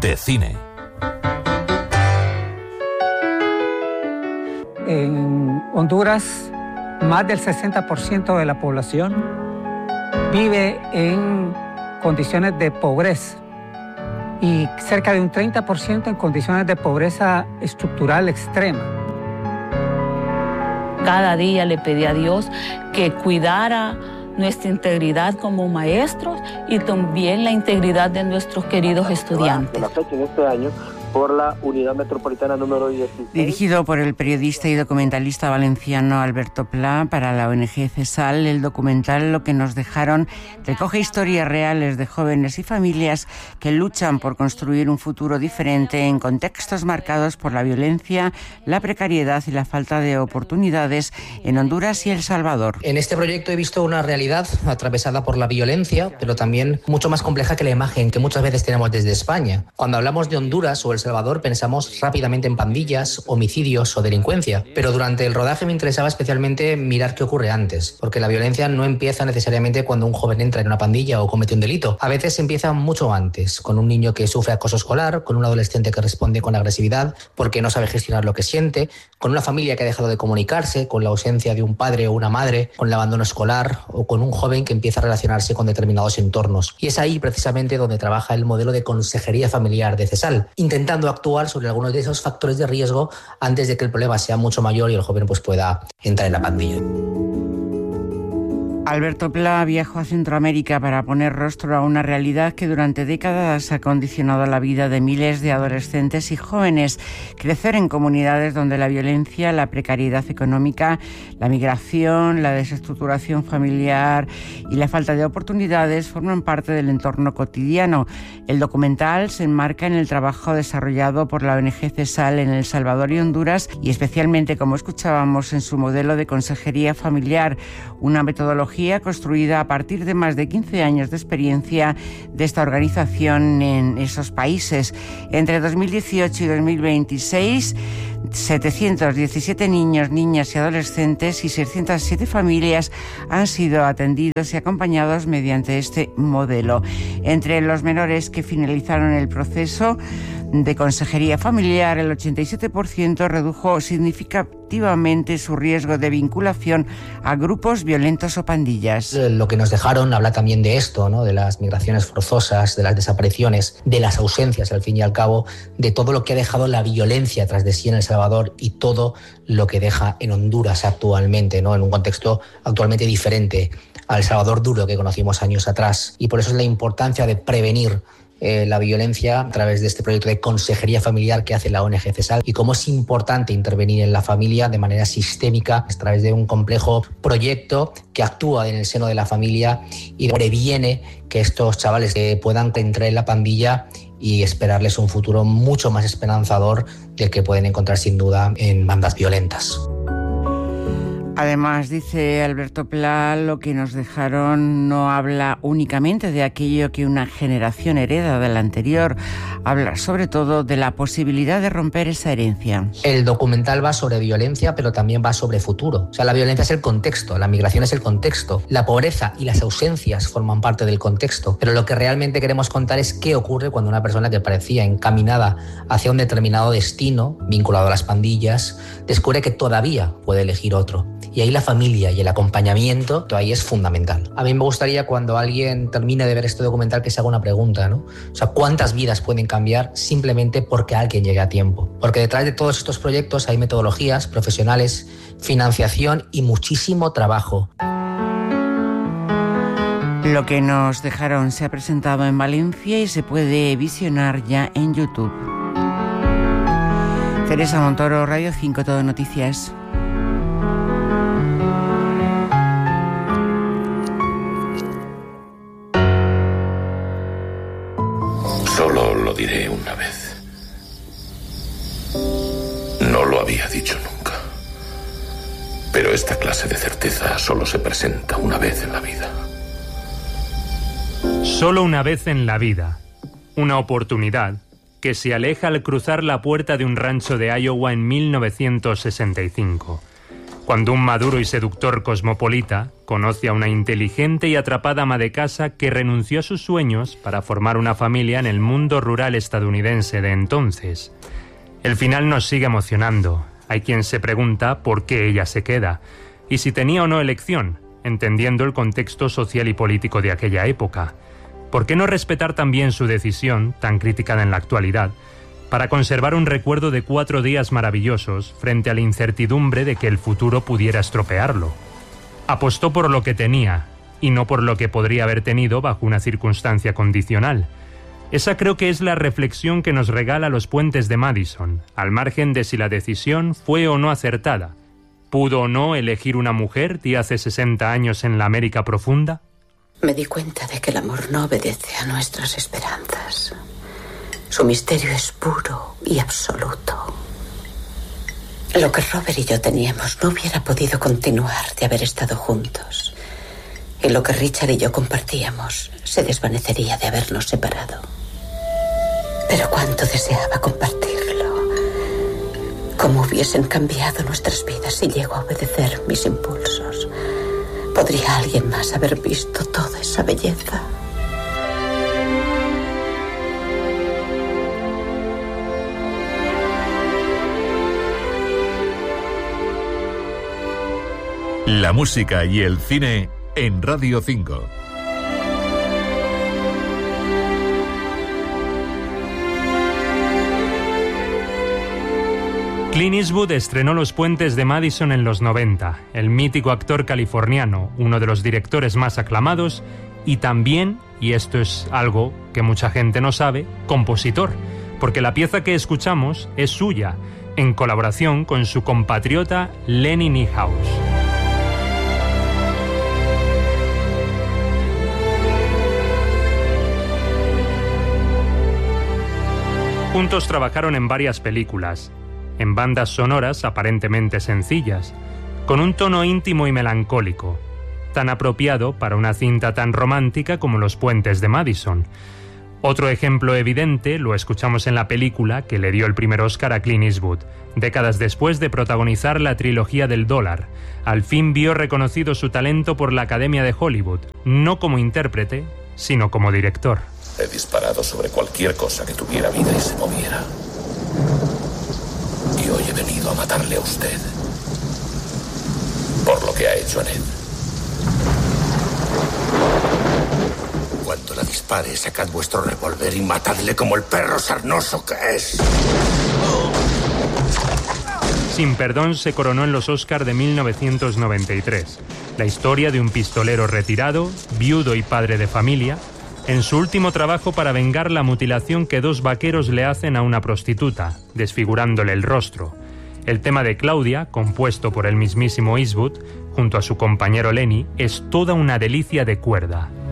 de cine. En Honduras, más del 60% de la población vive en condiciones de pobreza y cerca de un 30% en condiciones de pobreza estructural extrema. Cada día le pedí a Dios que cuidara nuestra integridad como maestros y también la integridad de nuestros queridos estudiantes. La fecha en este año por la Unidad Metropolitana número 16. Dirigido por el periodista y documentalista valenciano Alberto Pla para la ONG CESAL, el documental Lo que nos dejaron recoge historias reales de jóvenes y familias que luchan por construir un futuro diferente en contextos marcados por la violencia, la precariedad y la falta de oportunidades en Honduras y El Salvador. En este proyecto he visto una realidad atravesada por la violencia, pero también mucho más compleja que la imagen que muchas veces tenemos desde España. Cuando hablamos de Honduras o El Salvador pensamos rápidamente en pandillas, homicidios o delincuencia, pero durante el rodaje me interesaba especialmente mirar qué ocurre antes, porque la violencia no empieza necesariamente cuando un joven entra en una pandilla o comete un delito. A veces empieza mucho antes, con un niño que sufre acoso escolar, con un adolescente que responde con agresividad porque no sabe gestionar lo que siente, con una familia que ha dejado de comunicarse, con la ausencia de un padre o una madre, con el abandono escolar o con un joven que empieza a relacionarse con determinados entornos. Y es ahí precisamente donde trabaja el modelo de consejería familiar de CESAL, intentando actuar sobre algunos de esos factores de riesgo antes de que el problema sea mucho mayor y el joven pueda entrar en la pandilla. Alberto Pla viajó a Centroamérica para poner rostro a una realidad que durante décadas ha condicionado la vida de miles de adolescentes y jóvenes. Crecer en comunidades donde la violencia, la precariedad económica, la migración, la desestructuración familiar y la falta de oportunidades forman parte del entorno cotidiano. El documental se enmarca en el trabajo desarrollado por la ONG CESAL en El Salvador y Honduras y especialmente, como escuchábamos, en su modelo de consejería familiar, una metodología construida a partir de más de 15 años de experiencia de esta organización en esos países. Entre 2018 y 2026, 717 niños, niñas y adolescentes y 607 familias han sido atendidos y acompañados mediante este modelo. Entre los menores que finalizaron el proceso de consejería familiar, el 87% redujo significativamente su riesgo de vinculación a grupos violentos o pandillas. Lo que nos dejaron habla también de esto, ¿no? De las migraciones forzosas, de las desapariciones, de las ausencias, al fin y al cabo, de todo lo que ha dejado la violencia tras de sí en El Salvador y todo lo que deja en Honduras actualmente, ¿no? En un contexto actualmente diferente al Salvador duro que conocimos años atrás. Y por eso es la importancia de prevenir la violencia a través de este proyecto de consejería familiar que hace la ONG CESAL y cómo es importante intervenir en la familia de manera sistémica a través de un complejo proyecto que actúa en el seno de la familia y previene que estos chavales puedan entrar en la pandilla y esperarles un futuro mucho más esperanzador del que pueden encontrar sin duda en bandas violentas. Además, dice Alberto Pla, lo que nos dejaron no habla únicamente de aquello que una generación hereda de la anterior, habla sobre todo de la posibilidad de romper esa herencia. El documental va sobre violencia, pero también va sobre futuro. O sea, la violencia es el contexto, la migración es el contexto, la pobreza y las ausencias forman parte del contexto, pero lo que realmente queremos contar es qué ocurre cuando una persona que parecía encaminada hacia un determinado destino, vinculado a las pandillas, descubre que todavía puede elegir otro. Y ahí la familia y el acompañamiento, ahí es fundamental. A mí me gustaría cuando alguien termine de ver este documental que se haga una pregunta, ¿no? O sea, ¿cuántas vidas pueden cambiar simplemente porque alguien llegue a tiempo? Porque detrás de todos estos proyectos hay metodologías, profesionales, financiación y muchísimo trabajo. Lo que nos dejaron se ha presentado en Valencia y se puede visionar ya en YouTube. Teresa Montoro, Radio 5, Todo Noticias. Solo lo diré una vez. No lo había dicho nunca. Pero esta clase de certeza solo se presenta una vez en la vida. Solo una vez en la vida. Una oportunidad que se aleja al cruzar la puerta de un rancho de Iowa en 1965, cuando un maduro y seductor cosmopolita, conoce a una inteligente y atrapada ama de casa que renunció a sus sueños para formar una familia en el mundo rural estadounidense de entonces. El final nos sigue emocionando. Hay quien se pregunta por qué ella se queda y si tenía o no elección, entendiendo el contexto social y político de aquella época. ¿Por qué no respetar también su decisión, tan criticada en la actualidad, para conservar un recuerdo de 4 días maravillosos frente a la incertidumbre de que el futuro pudiera estropearlo? Apostó por lo que tenía y no por lo que podría haber tenido bajo una circunstancia condicional. Esa creo que es la reflexión que nos regala Los puentes de Madison, al margen de si la decisión fue o no acertada. ¿Pudo o no elegir una mujer de hace 60 años en la América profunda? Me di cuenta de que el amor no obedece a nuestras esperanzas. Su misterio es puro y absoluto. Lo que Robert y yo teníamos no hubiera podido continuar de haber estado juntos. Y lo que Richard y yo compartíamos se desvanecería de habernos separado. Pero cuánto deseaba compartirlo. Cómo hubiesen cambiado nuestras vidas si llego a obedecer mis impulsos. ¿Podría alguien más haber visto toda esa belleza? La música y el cine en Radio 5. Clint Eastwood estrenó Los puentes de Madison en los 90, el mítico actor californiano, uno de los directores más aclamados y también, y esto es algo que mucha gente no sabe, compositor, porque la pieza que escuchamos es suya, en colaboración con su compatriota Lenny Niehaus. Juntos trabajaron en varias películas, en bandas sonoras aparentemente sencillas, con un tono íntimo y melancólico, tan apropiado para una cinta tan romántica como Los puentes de Madison. Otro ejemplo evidente lo escuchamos en la película que le dio el primer Oscar a Clint Eastwood, décadas después de protagonizar la trilogía del dólar. Al fin vio reconocido su talento por la Academia de Hollywood, no como intérprete, sino como director. He disparado sobre cualquier cosa que tuviera vida y se moviera. Y hoy he venido a matarle a usted. Por lo que ha hecho en él. Cuando la dispare, sacad vuestro revólver y matadle como el perro sarnoso que es. Sin perdón se coronó en los Oscar de 1993. La historia de un pistolero retirado, viudo y padre de familia, en su último trabajo para vengar la mutilación que 2 vaqueros le hacen a una prostituta, desfigurándole el rostro. El tema de Claudia, compuesto por el mismísimo Eastwood, junto a su compañero Lenny, es toda una delicia de cuerda.